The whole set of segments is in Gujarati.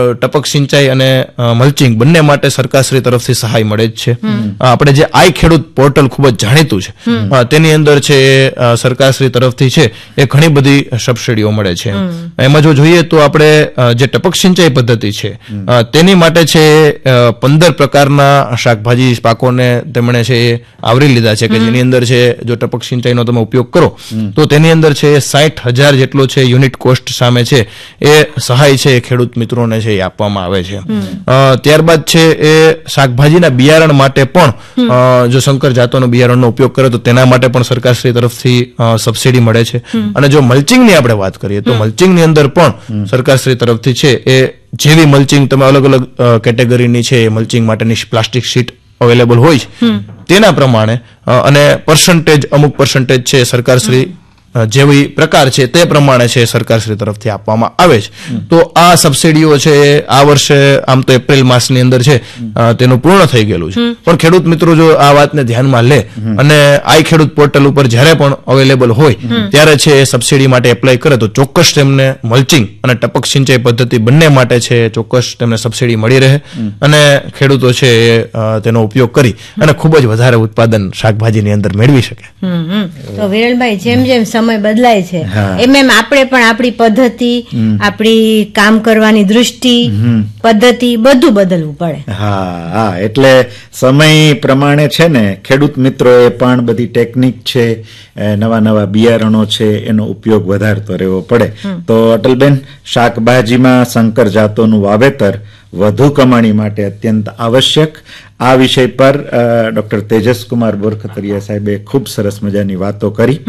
ટપક સિંચાઈ અને મલ્ચિંગ બંને માટે સરકારશ્રી તરફથી સહાય મળે જ છે. આપણે જે આઈ ખેડૂત પોર્ટલ ખૂબ જ જાણીતું છે, તેની અંદર છે સરકારશ્રી તરફથી છે એ ઘણી બધી સબસિડીઓ મળે છે. એમાં જો જોઈએ તો આપણે જે ટપક સિંચાઈ પદ્ધતિ છે તેની માટે છે 15 પ્રકારના શાકભાજી પાકોને તેમણે છે એ આવરી લીધા છે કે જેની અંદર છે જો ટપક સિંચાઈનો તમે ઉપયોગ કરો તો તેની અંદર છે 60,000 જેટલો છે યુનિટ કોસ્ટ સામે છે એ સહાય છે ખેડૂત મિત્રોને છે એ આપવામાં આવે છે. ત્યારબાદ છે એ શાકભાજીના બિયારણ માટે પણ જો સંકર જાતોનો બિયારણનો ઉપયોગ કરે તો તેના માટે પણ સરકારશ્રી તરફથી સબસિડી મળે છે. અને જો મલ્ચિંગની આપણે વાત કરીએ તો મલ્ચિંગની અંદર પણ સરકારશ્રી તરફથી છે એ જેવી મલ્ચિંગ તમે અલગ અલગ કેટેગરીની છે એ મલ્ચિંગ માટેની પ્લાસ્ટિક શીટ અવેલેબલ હોય છે તેના પ્રમાણે અને અમુક પર્સન્ટેજ છે સરકારશ્રી જેવી પ્રકાર છે તે પ્રમાણે છે સરકારશ્રી તરફથી આપવામાં આવે છે. તો આ સબસિડીઓ છે આ વર્ષે આમ તો એપ્રિલ માસની અંદર છે તેનું પૂર્ણ થઈ ગયેલું છે, પણ ખેડૂત મિત્રો જો આ વાતને ધ્યાનમાં લે અને આઈ ખેડૂત પોર્ટલ ઉપર જ્યારે પણ અવેલેબલ હોય ત્યારે છે એ સબસિડી માટે એપ્લાય કરે તો ચોક્કસ તેમને મલ્ચિંગ અને ટપક સિંચાઈ પદ્ધતિ બંને માટે છે ચોક્કસ તેમને સબસિડી મળી રહે અને ખેડૂતો છે તેનો ઉપયોગ કરી અને ખૂબ જ વધારે ઉત્પાદન શાકભાજીની અંદર મેળવી શકે. તો વિરલભાઈ, જેમ જેમ સમય બદલાય છે એમ આપણે પણ આપણી પદ્ધતિ, આપણી કામ કરવાની દૃષ્ટિ, પદ્ધતિ બધું બદલવું પડે. હા, એટલે સમય પ્રમાણે છે ને ખેડૂત મિત્રોએ પણ બધી ટેકનિક છે, નવા નવા બિયારણો છે એનો ઉપયોગ વધારતો રહેવો પડે. તો અટલબેન, શાકભાજીમાં સંકર જાતોનું વાવેતર વધુ કમાણી માટે અત્યંત આવશ્યક, આ વિષય પર ડોક્ટર તેજસકુમાર બોરખતરિયા સાહેબે ખૂબ સરસ મજાની વાતો કરી.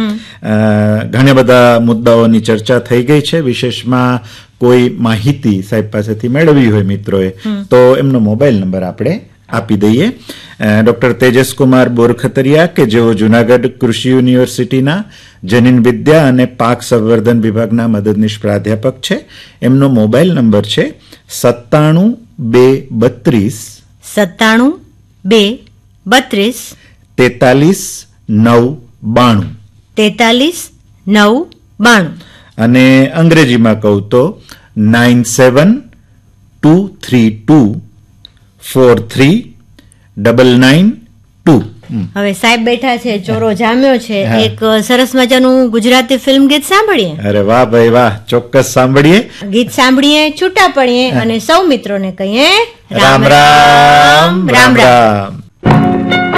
ઘણા બધા મુદ્દાઓની ચર્ચા થઈ ગઈ છે. વિશેષમાં કોઈ માહિતી સાહેબ પાસેથી મેળવી હોય મિત્રોએ તો એમનો મોબાઈલ નંબર આપણે આપી દઈએ. ડોક્ટર તેજસકુમાર બોરખતરિયા કે જેઓ જુનાગઢ કૃષિ યુનિવર્સિટીના જનીન વિદ્યા અને પાક સંવર્ધન વિભાગના મદદનીશ પ્રાધ્યાપક છે. એમનો મોબાઈલ નંબર છે 97-232-43-992 અને અંગ્રેજીમાં કહું તો 97-232-43-992. હવે સાહેબ બેઠા છે, ચોરો જામ્યો છે, એક સરસ મજાનું ગુજરાતી ફિલ્મ ગીત સાંભળીએ. અરે વાહ ભાઈ વાહ, ચોક્કસ સાંભળીએ. ગીત સાંભળીએ, છૂટા પડીએ અને સૌ મિત્રોને કહીએ રામ રામ રામ રામ.